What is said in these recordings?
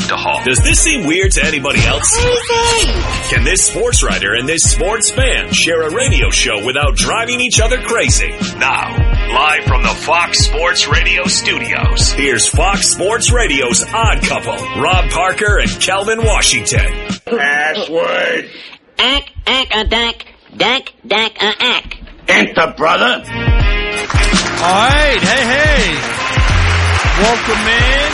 to halt. Does this seem weird to anybody else? Can this sports writer and this sports fan share a radio show without driving each other crazy? Now, live from the Fox Sports Radio studios, here's Fox Sports Radio's Odd Couple, Rob Parker and Kelvin Washington. Password. Ack, dack, ack. Enter, brother. All right, hey. Welcome in.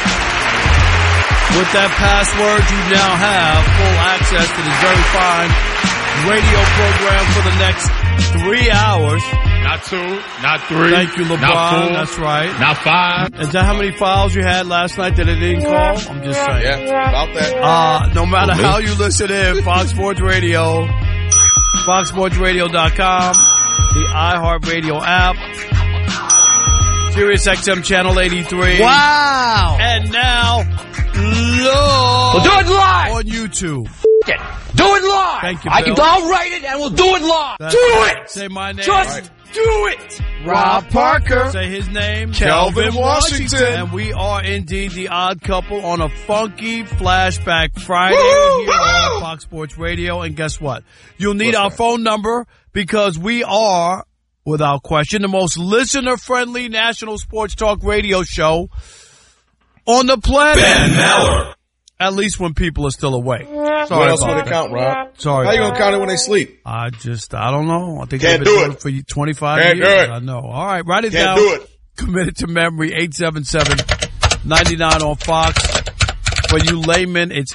With that password, you now have full access to this very fine radio program for the next 3 hours. Not 2, not 3. Thank you, LeBron. Not 4, that's right. Not 5. Is that how many fouls you had last night that it didn't call? I'm just saying. Yeah, about that. No matter how you listen in, Fox Sports Radio, FoxSportsRadio.com, the iHeartRadio app, Sirius XM Channel 83. Wow! And now, We'll do it live! On YouTube. Do it live! Thank you, Bill. I'll write it and we'll do it live! Do it! Say my name. Just do it! Rob Parker. Say his name. Kelvin Washington. And we are indeed the Odd Couple on a funky Flashback Friday here on Fox Sports Radio. And guess what? You'll need our phone number because we are, without question, the most listener-friendly national sports talk radio show on the planet. Ben Maller. At least when people are still awake. What else would it count, Rob? Sorry. How you going to count it when they sleep? I don't know. I think Can't they've been do doing it it for 25 Can't years. do it. I know. All right, write it Can't down. do it. Commit it to memory, 877-99 on Fox. For you laymen, it's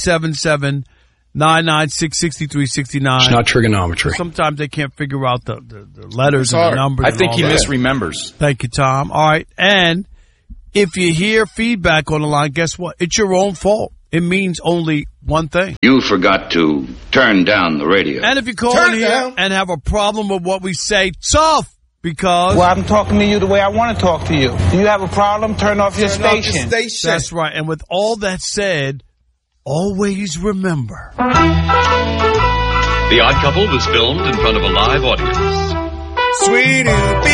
877-996-6369. It's not trigonometry. Sometimes they can't figure out the letters and the numbers. I think and he all that. misremembers. Thank you, Tom. All right, and if you hear feedback on the line, guess what? It's your own fault. It means only one thing. You forgot to turn down the radio. And if you call in here and have a problem with what we say, tough, because... Well, I'm talking to you the way I want to talk to you. Do you have a problem? Turn off your station. That's right. And with all that said, always remember. The Odd Couple was filmed in front of a live audience. Sweetie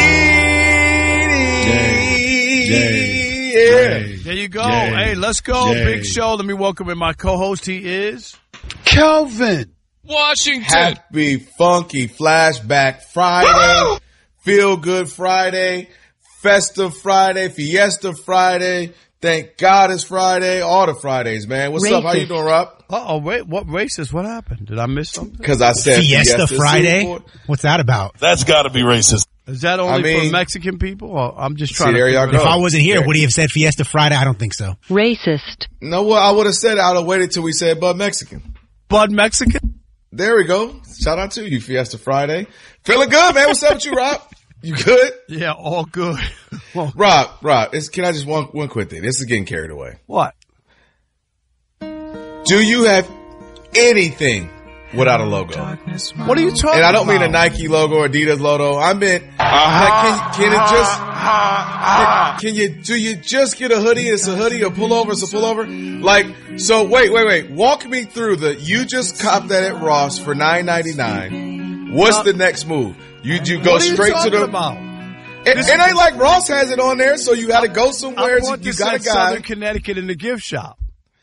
Beanie. Yeah. There you go. Hey, let's go. Big show. Let me welcome in my co-host. He is Kelvin Washington. Happy funky Flashback Friday. Feel good Friday. Festive Friday. Fiesta Friday. Thank God it's Friday. All the Fridays, man. What's up? How you doing, Rob? Uh-oh, wait. What racist? What happened? Did I miss something? Because I said Fiesta Friday? What's that about? That's got to be racist. Is that only for Mexican people? Or I'm just trying to there y'all go. If I wasn't here, would he have said Fiesta Friday? I don't think so. Racist. No, what I would have said, I would have waited till we said Bud Mexican. Bud Mexican? There we go. Shout out to you, Fiesta Friday. Feeling good, man. What's up with you, Rob? You good? Yeah, all good. Rob, can I just one quick thing? This is getting carried away. What? Do you have anything without a logo? What are you talking about? And I don't mean a Nike logo or Adidas logo. I meant, do you just get a hoodie? It's a hoodie, or pullover, it's a pullover. Like, so wait. Walk me through you just copped that at Ross for $9.99. What's the next move? You go straight to the. About? It ain't like Ross has it on there, so you got to go somewhere. You got a guy. Southern Connecticut in the gift shop.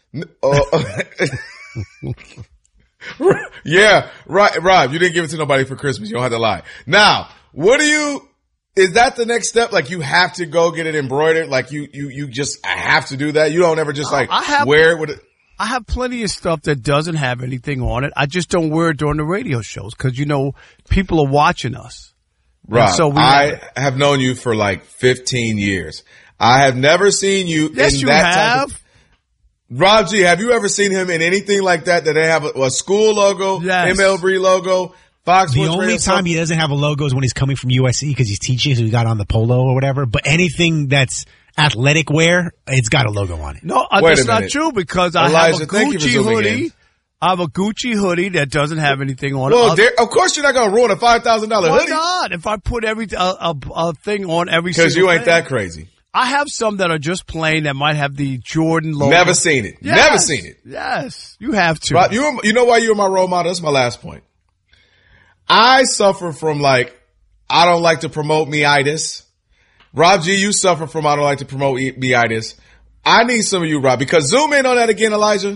Yeah, right, Rob. You didn't give it to nobody for Christmas. You don't have to lie. Now, is that the next step? Like you have to go get it embroidered? Like you just have to do that? You don't ever just wear it with it? I have plenty of stuff that doesn't have anything on it. I just don't wear it during the radio shows because, people are watching us. Rob, so I have known you for like 15 years. I have never seen you in that type of... Rob G, have you ever seen him in anything like that they have a school logo, yes. MLB logo, Fox Sports Radio? The only time he doesn't have a logo is when he's coming from USC because he's teaching, so he got on the polo or whatever. But anything that's athletic wear, it's got a logo on it. No, that's not true because I have a Gucci hoodie. I have a Gucci hoodie that doesn't have anything on it. Well, of course you're not going to ruin a $5,000 hoodie. Why not? If I put a thing on every single because you ain't thing. that crazy. I have some that are just plain that might have the Jordan logo. Never seen it. Yes. Never seen it. Yes, you have to. Rob, you know why you're my role model? That's my last point. I suffer from I don't like to promote me-itis. Rob G, you suffer from I don't like to promote me-itis. I need some of you, Rob, because zoom in on that again, Elijah.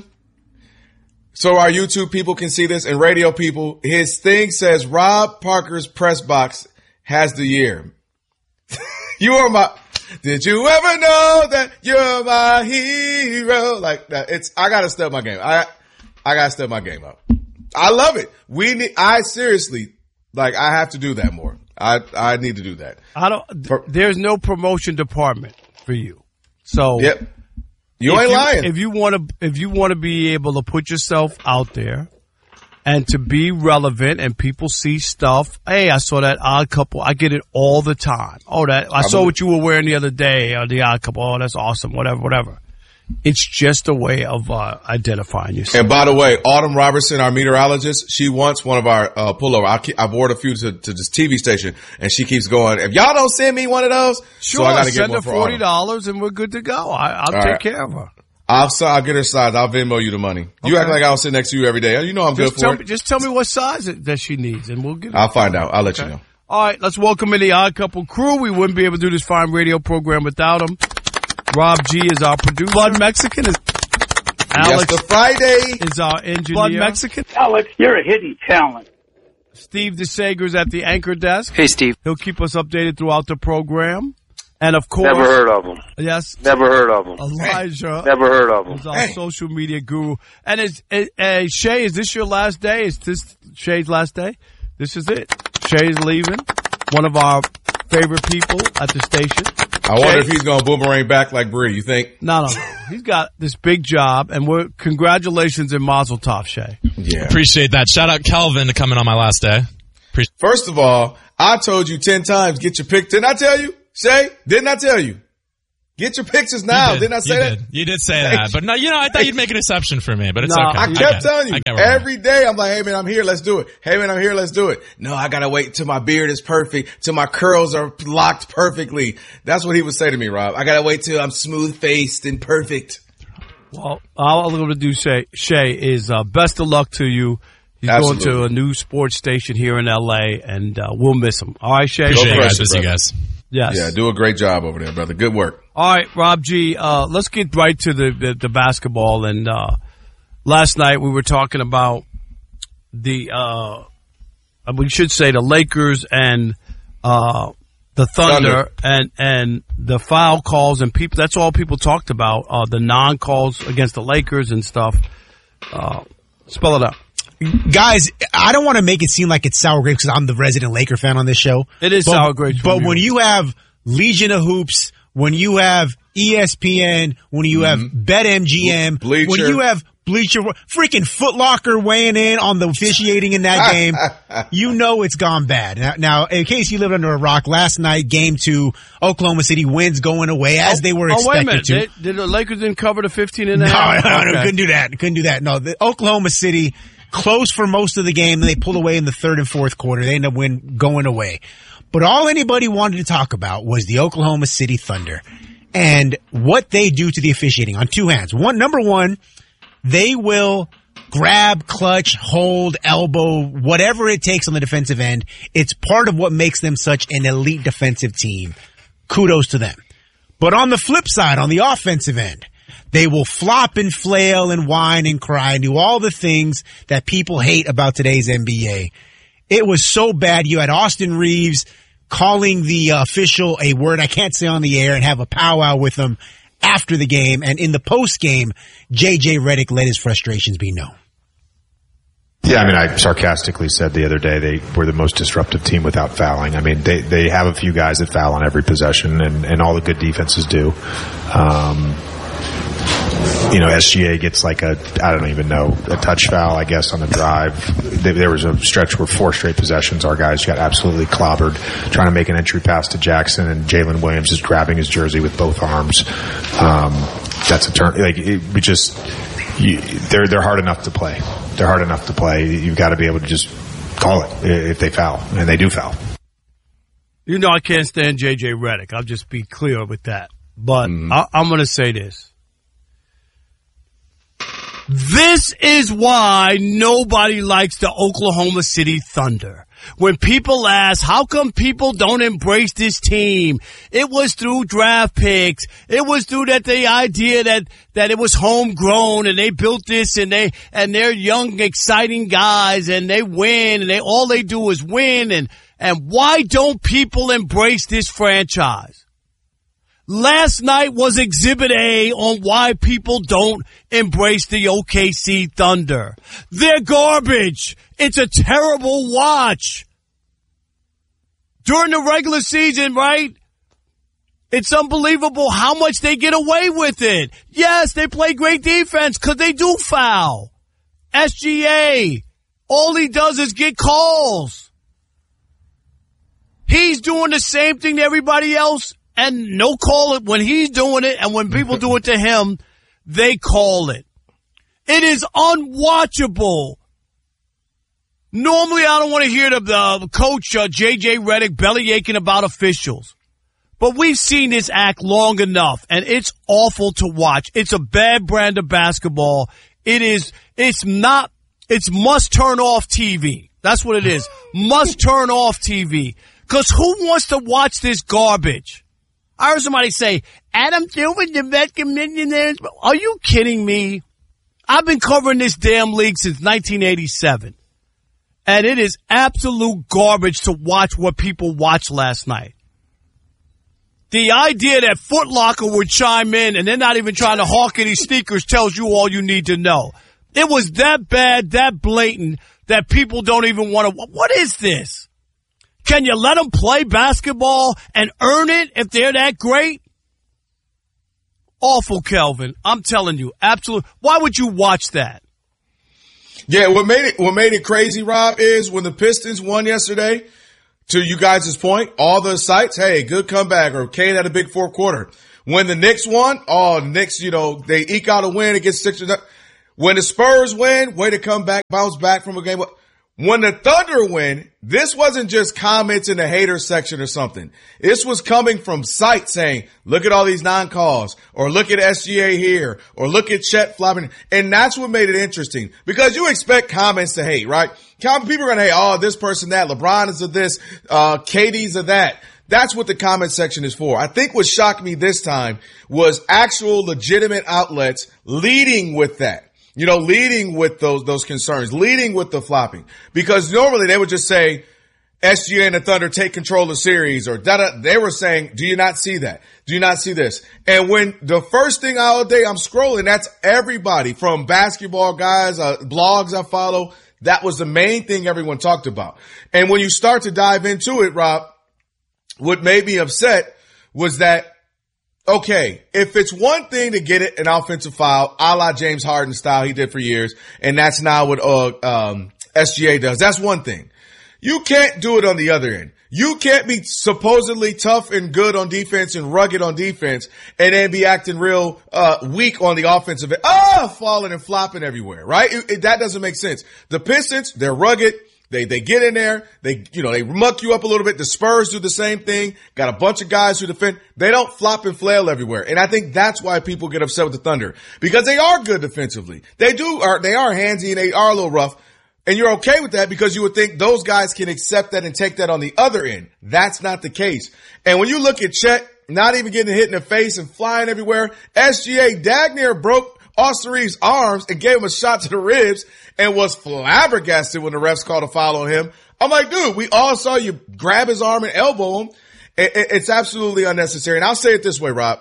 So our YouTube people can see this and radio people. His thing says Rob Parker's press box has the year. You are my, did you ever know that you're my hero? Like that. I gotta step my game. I gotta step my game up. I love it. I seriously, like, I have to do that more. I need to do that. There's no promotion department for you. So. Yep. You ain't lying. If you want to be able to put yourself out there and to be relevant and people see stuff. Hey, I saw that Odd Couple. I get it all the time. Oh, I saw what you were wearing the other day on the Odd Couple. Oh, that's awesome. Whatever. It's just a way of identifying yourself. And by the way, Autumn Robertson, our meteorologist, she wants one of our pullover. I bought a few to this TV station, and she keeps going, if y'all don't send me one of those, sure, so I got to send get her one for $40 and we're good to go. I'll take care of her. I'll get her size. I'll Venmo you the money. Okay. You act like I'll sit next to you every day. You know I'm good for it. Just tell me what size that she needs, and we'll get it. I'll find out. I'll let you know. All right, let's welcome in the Odd Couple crew. We wouldn't be able to do this fine radio program without them. Rob G is our producer. Blood Mexican is Alex. Yes, the Friday is our engineer. Blood Mexican. Alex, you're a hidden talent. Steve DeSager's at the anchor desk. Hey, Steve. He'll keep us updated throughout the program. And of course, never heard of him. Yes, never heard of him. Elijah, never heard of him. Is our social media guru. And Shay, is this your last day? Is this Shay's last day? This is it. Shay's leaving. One of our favorite people at the station. I wonder if he's going to boomerang back like Bree. You think? No. He's got this big job, and congratulations and mazel tov, Shay. Yeah, appreciate that. Shout out Kelvin to coming on my last day. First of all, I told you 10 times, get your pick. Didn't I tell you? Shay, didn't I tell you? Get your pictures now. Didn't I say that? You did say that. But no, I thought you'd make an exception for me, but it's okay. I kept telling you. Every day I'm like, hey man, I'm here. Let's do it. Hey man, I'm here. Let's do it. No, I got to wait till my beard is perfect, till my curls are locked perfectly. That's what he would say to me, Rob. I got to wait till I'm smooth faced and perfect. Well, all I'm going to do, Shay, is best of luck to you. He's Absolutely. going to a new sports station here in L.A., and we'll miss him. All right, Shay? Appreciate it, guys. Miss you guys. Yes. Yeah, do a great job over there, brother. Good work. All right, Rob G, let's get right to the basketball. And last night we were talking about we should say the Lakers and the Thunder. and the foul calls and people. That's all people talked about, the non-calls against the Lakers and stuff. Spell it out. Guys, I don't want to make it seem like it's sour grapes because I'm the resident Laker fan on this show. It is sour grapes. But when you have Legion of Hoops, when you have ESPN, when you have BetMGM, Bleacher. when you have Bleacher, freaking Foot Locker weighing in on the officiating in that game, you know it's gone bad. Now, in case you lived under a rock, last night, Game 2, Oklahoma City wins going away as they were expected wait a minute. to. Did the Lakers didn't cover the 15 and a No, half? no, couldn't do that. No, the Oklahoma City close for most of the game, and they pulled away in the third and fourth quarter. They ended up going away. But all anybody wanted to talk about was the Oklahoma City Thunder and what they do to the officiating on two hands. Number one, they will grab, clutch, hold, elbow, whatever it takes on the defensive end. It's part of what makes them such an elite defensive team. Kudos to them. But on the flip side, on the offensive end, they will flop and flail and whine and cry and do all the things that people hate about today's NBA. It was so bad. You had Austin Reeves calling the official a word I can't say on the air and have a powwow with him after the game. And in the post game, J.J. Redick let his frustrations be known. Yeah, I mean, I sarcastically said the other day they were the most disruptive team without fouling. I mean, they have a few guys that foul on every possession, and all the good defenses do. SGA gets like I don't even know, a touch foul, I guess, on the drive. There was a stretch where 4 straight possessions, our guys got absolutely clobbered trying to make an entry pass to Jackson, and Jalen Williams is grabbing his jersey with both arms. That's a turn. They're hard enough to play. They're hard enough to play. You've got to be able to just call it if they foul, and they do foul. I can't stand J.J. Redick. I'll just be clear with that. But I'm going to say this. This is why nobody likes the Oklahoma City Thunder. When people ask, how come people don't embrace this team? It was through draft picks. It was through the idea that it was homegrown and they built this and they're young, exciting guys and they win and all they do is win. And why don't people embrace this franchise? Last night was Exhibit A on why people don't embrace the OKC Thunder. They're garbage. It's a terrible watch. During the regular season, right? It's unbelievable how much they get away with it. Yes, they play great defense because they do foul. SGA, all he does is get calls. He's doing the same thing to everybody else. And no call it when he's doing it, and when people do it to him, they call it. It is unwatchable. Normally, I don't want to hear the coach, J.J. Redick, belly aching about officials. But we've seen this act long enough, and it's awful to watch. It's a bad brand of basketball. It's must turn off TV. That's what it is. Must turn off TV. Because who wants to watch this garbage? I heard somebody say, Adam Silver, the Vector Millionaires. Are you kidding me? I've been covering this damn league since 1987. And it is absolute garbage to watch what people watched last night. The idea that Foot Locker would chime in and they're not even trying to hawk any sneakers tells you all you need to know. It was that bad, that blatant, that people don't even want to. What is this? Can you let them play basketball and earn it if they're that great? Awful, Kelvin. I'm telling you, absolutely. Why would you watch that? Yeah, what made it crazy, Rob, is when the Pistons won yesterday, to you guys' point, all the sites, hey, good comeback, or Kane had a big fourth quarter. When the Knicks won, Knicks, they eke out a win against Sixers. When the Spurs win, way to come back, bounce back from a game. When the Thunder win, this wasn't just comments in the hater section or something. This was coming from sites saying, look at all these non-calls, or look at SGA here, or look at Chet flopping. And that's what made it interesting, because you expect comments to hate, right? People are going to hate, this person, that, LeBron is of this, KD's of that. That's what the comment section is for. I think what shocked me this time was actual legitimate outlets leading with that. Leading with those concerns, leading with the flopping. Because normally they would just say, SGA and the Thunder take control of the series, or da-da. They were saying, do you not see that? Do you not see this? And when the first thing all day I'm scrolling, that's everybody from basketball guys, blogs I follow. That was the main thing everyone talked about. And when you start to dive into it, Rob, what made me upset was that, okay, if it's one thing to get it an offensive foul, a la James Harden style he did for years, and that's now what SGA does, that's one thing. You can't do it on the other end. You can't be supposedly tough and good on defense and rugged on defense and then be acting real weak on the offensive end. Falling and flopping everywhere, right? That doesn't make sense. The Pistons, they're rugged. They get in there. They muck you up a little bit. The Spurs do the same thing. Got a bunch of guys who defend. They don't flop and flail everywhere. And I think that's why people get upset with the Thunder, because they are good defensively. They are handsy and they are a little rough. And you're okay with that because you would think those guys can accept that and take that on the other end. That's not the case. And when you look at Chet, not even getting hit in the face and flying everywhere, SGA daggone broke Austin Reeves' arms and gave him a shot to the ribs and was flabbergasted when the refs called a foul on him. I'm like, dude, we all saw you grab his arm and elbow him. It's absolutely unnecessary. And I'll say it this way, Rob.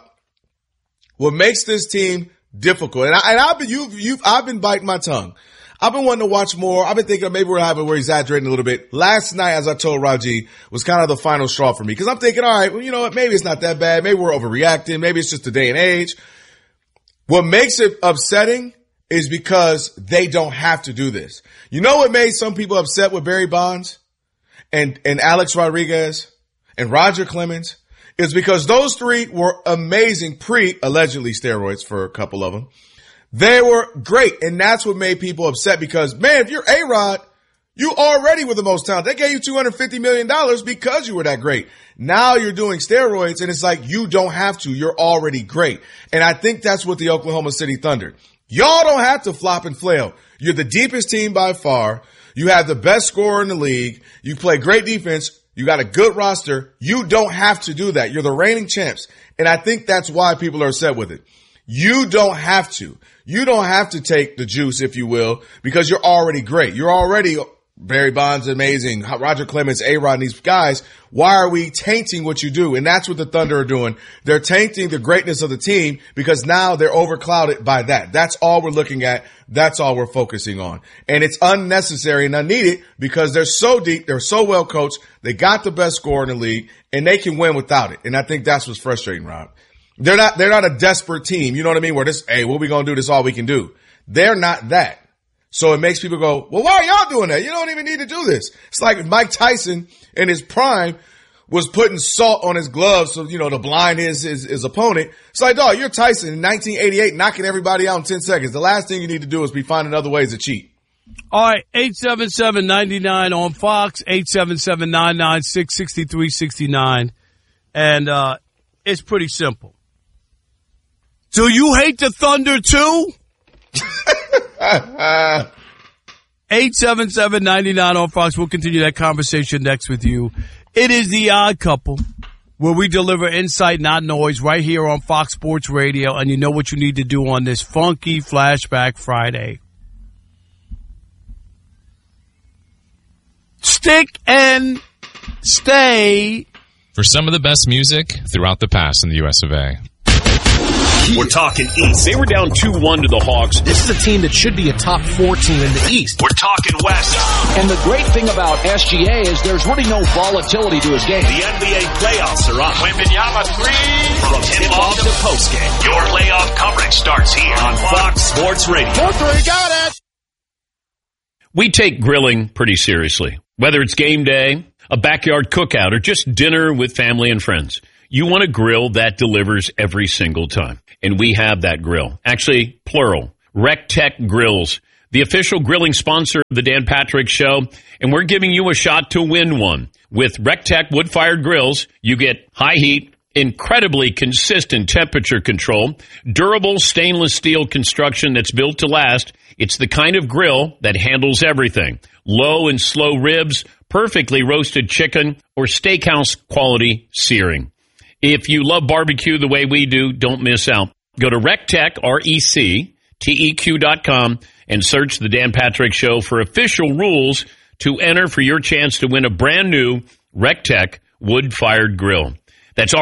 What makes this team difficult, and I've been biting my tongue. I've been wanting to watch more. I've been thinking maybe we're exaggerating a little bit. Last night, as I told Raji, was kind of the final straw for me, because I'm thinking, all right, well, you know what? Maybe it's not that bad. Maybe we're overreacting. Maybe it's just the day and age. What makes it upsetting is because they don't have to do this. You know what made some people upset with Barry Bonds and Alex Rodriguez and Roger Clemens is because those three were amazing allegedly steroids for a couple of them. They were great, and that's what made people upset because, man, if you're A-Rod, you already were the most talented. They gave you $250 million because you were that great. Now you're doing steroids, and it's like you don't have to. You're already great. And I think that's what the Oklahoma City Thunder. Y'all don't have to flop and flail. You're the deepest team by far. You have the best scorer in the league. You play great defense. You got a good roster. You don't have to do that. You're the reigning champs. And I think that's why people are upset with it. You don't have to. You don't have to take the juice, if you will, because you're already great. You're already Barry Bonds, amazing. Roger Clemens, A-Rod, and these guys. Why are we tainting what you do? And that's what the Thunder are doing. They're tainting the greatness of the team because now they're overclouded by that. That's all we're looking at. That's all we're focusing on. And it's unnecessary and unneeded because they're so deep. They're so well coached. They got the best scorer in the league and they can win without it. And I think that's what's frustrating, Rob. They're not a desperate team. You know what I mean? Where hey, what we going to do? This is all we can do. They're not that. So it makes people go, well, why are y'all doing that? You don't even need to do this. It's like Mike Tyson in his prime was putting salt on his gloves so, to blind his opponent. It's like, dog, you're Tyson in 1988 knocking everybody out in 10 seconds. The last thing you need to do is be finding other ways to cheat. All right, 877-99 on Fox, 877-996-6369. And it's pretty simple. Do you hate the Thunder too? 877-99 on Fox. We'll continue that conversation next with you. It is The Odd Couple, where we deliver insight, not noise, right here on Fox Sports Radio. And you know what you need to do on this funky Flashback Friday. Stick and stay. For some of the best music throughout the past in the US of A. We're talking East. They were down 2-1 to the Hawks. This is a team that should be a top 4 team in the East. We're talking West. And the great thing about SGA is there's really no volatility to his game. The NBA playoffs are on. Wembanyama 3. From tip-off to postgame, your playoff coverage starts here on Fox Sports Radio. 4-3, got it! We take grilling pretty seriously. Whether it's game day, a backyard cookout, or just dinner with family and friends. You want a grill that delivers every single time. And we have that grill. Actually, plural. RecTech Grills, the official grilling sponsor of the Dan Patrick Show. And we're giving you a shot to win one. With RecTech wood-fired grills, you get high heat, incredibly consistent temperature control, durable stainless steel construction that's built to last. It's the kind of grill that handles everything. Low and slow ribs, perfectly roasted chicken, or steakhouse quality searing. If you love barbecue the way we do, don't miss out. Go to RecTech, RecTeq.com, and search the Dan Patrick Show for official rules to enter for your chance to win a brand new RecTech wood-fired grill. That's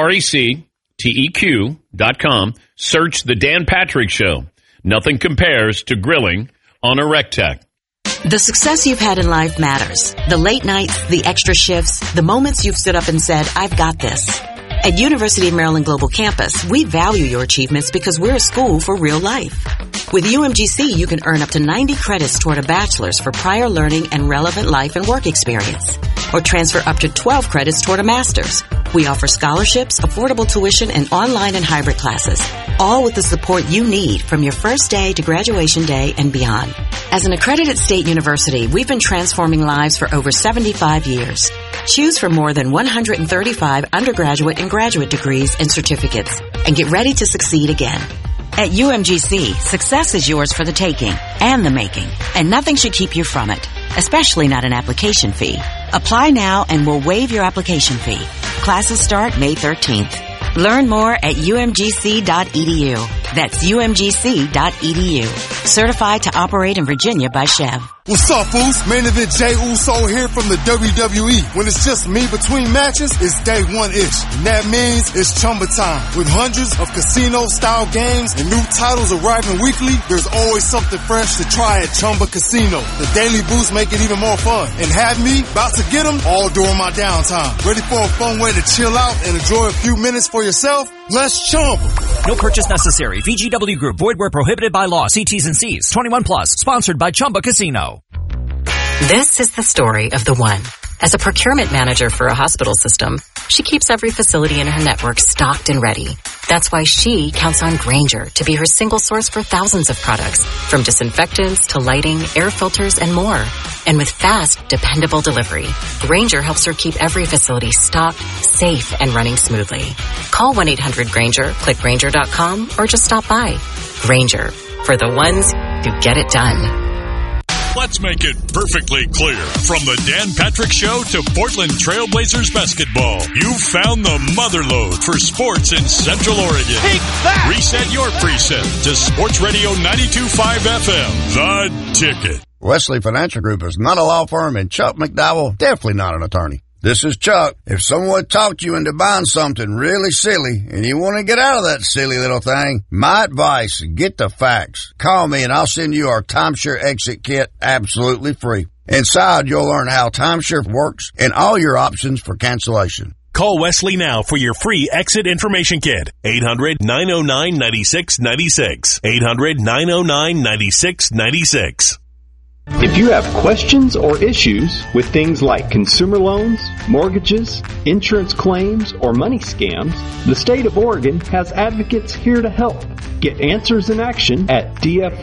RecTeq.com. Search the Dan Patrick Show. Nothing compares to grilling on a RecTech. The success you've had in life matters. The late nights, the extra shifts, the moments you've stood up and said, I've got this. At University of Maryland Global Campus, we value your achievements because we're a school for real life. With UMGC, you can earn up to 90 credits toward a bachelor's for prior learning and relevant life and work experience. Or transfer up to 12 credits toward a master's. We offer scholarships, affordable tuition, and online and hybrid classes. All with the support you need from your first day to graduation day and beyond. As an accredited state university, we've been transforming lives for over 75 years. Choose from more than 135 undergraduate and graduate degrees and certificates, and get ready to succeed again. At UMGC, success is yours for the taking and the making, and nothing should keep you from it, especially not an application fee. Apply now and we'll waive your application fee. Classes start May 13th. Learn more at umgc.edu. That's umgc.edu. Certified to operate in Virginia by Chev. What's up, fools? Main event Jey Uso here from the WWE. When it's just me between matches, it's day one-ish. And that means it's Chumba time. With hundreds of casino-style games and new titles arriving weekly, there's always something fresh to try at Chumba Casino. The daily boosts make it even more fun. And have me about to get them all during my downtime. Ready for a fun way to chill out and enjoy a few minutes for yourself? Let's Chumba. No purchase necessary. VGW Group. Void where prohibited by law. See T's and C's. 21 plus. Sponsored by Chumba Casino. This is the story of the one. As a procurement manager for a hospital system, she keeps every facility in her network stocked and ready. That's why she counts on Grainger to be her single source for thousands of products, from disinfectants to lighting, air filters, and more. And with fast, dependable delivery, Grainger helps her keep every facility stocked, safe, and running smoothly. Call 1-800-GRAINGER, click Grainger.com, or just stop by. Grainger, for the ones who get it done. Let's make it perfectly clear. From the Dan Patrick Show to Portland Trailblazers basketball, you found the motherlode for sports in Central Oregon. Take that! Reset your preset to Sports Radio 92.5 FM, The Ticket. Wesley Financial Group is not a law firm, and Chuck McDowell, definitely not an attorney. This is Chuck. If someone talked you into buying something really silly and you want to get out of that silly little thing, my advice, get the facts. Call me and I'll send you our timeshare exit kit absolutely free. Inside, you'll learn how timeshare works and all your options for cancellation. Call Wesley now for your free exit information kit. 800-909-9696. 800-909-9696. If you have questions or issues with things like consumer loans, mortgages, insurance claims, or money scams, the state of Oregon has advocates here to help. Get answers in action at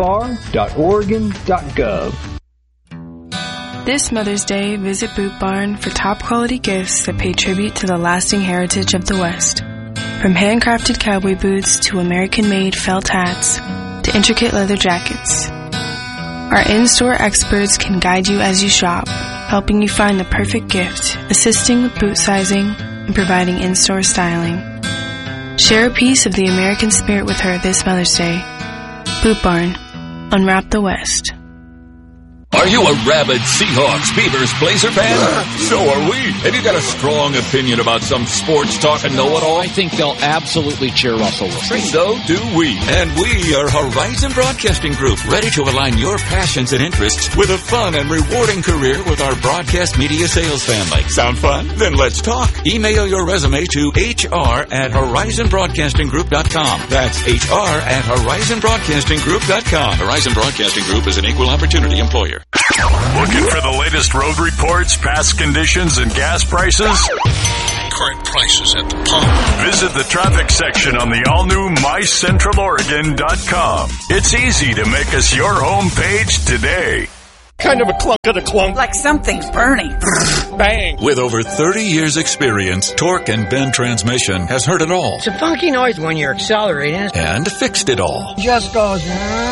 dfr.oregon.gov. This Mother's Day, visit Boot Barn for top quality gifts that pay tribute to the lasting heritage of the West. From handcrafted cowboy boots to American-made felt hats to intricate leather jackets. Our in-store experts can guide you as you shop, helping you find the perfect gift, assisting with boot sizing, and providing in-store styling. Share a piece of the American spirit with her this Mother's Day. Boot Barn. Unwrap the West. Are you a rabid Seahawks, Beavers, Blazer fan? So are we. Have you got a strong opinion about some sports talk and know-it-all? I think they'll absolutely cheer Russell Wilson. So do we. And we are Horizon Broadcasting Group, ready to align your passions and interests with a fun and rewarding career with our broadcast media sales family. Sound fun? Then let's talk. Email your resume to hr@horizonbroadcastinggroup.com. That's hr@horizonbroadcastinggroup.com. Horizon Broadcasting Group is an equal opportunity employer. Looking for the latest road reports, past conditions, and gas prices? Current prices at the pump. Visit the traffic section on the all-new mycentraloregon.com. It's easy to make us your homepage today. Kind of a clunk of the clunk. Like something's burning. Bang. With over 30 years experience, Torque and Bend Transmission has heard it all. It's a funky noise when you're accelerating. And fixed it all. Just goes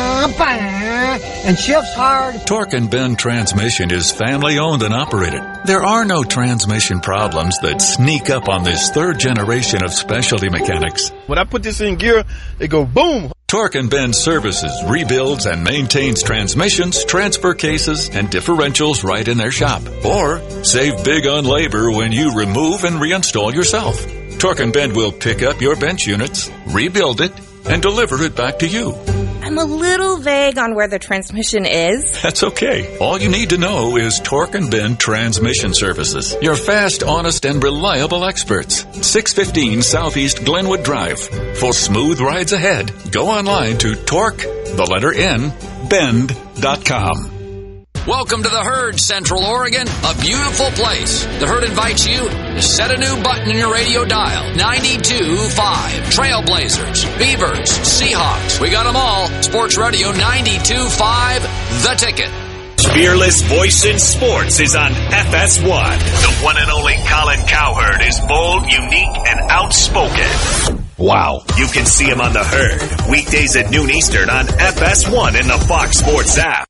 and shifts hard. Torque and Bend Transmission is family owned and operated. There are no transmission problems that sneak up on this third generation of specialty mechanics. When I put this in gear, it go boom. Torque and Bend services, rebuilds, and maintains transmissions, transfer cases, and differentials right in their shop. Or save big on labor when you remove and reinstall yourself. Torque and Bend will pick up your bench units, rebuild it, and deliver it back to you. I'm a little vague on where the transmission is. That's okay. All you need to know is Torque and Bend Transmission Services. Your fast, honest, and reliable experts. 615 Southeast Glenwood Drive. For smooth rides ahead, go online to torquebend.com. Welcome to the Herd, Central Oregon, a beautiful place. The Herd invites you to set a new button in your radio dial. 92.5. Trailblazers, Beavers, Seahawks. We got them all. Sports Radio 92.5, The Ticket. Fearless voice in sports is on FS1. The one and only Colin Cowherd is bold, unique, and outspoken. Wow. You can see him on The Herd, weekdays at noon Eastern on FS1 and the Fox Sports app.